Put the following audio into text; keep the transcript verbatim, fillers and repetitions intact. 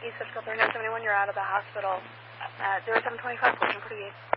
East Central thirty-nine seventy-one, you're out of the hospital at zero seven twenty-five, Portion Portuguese.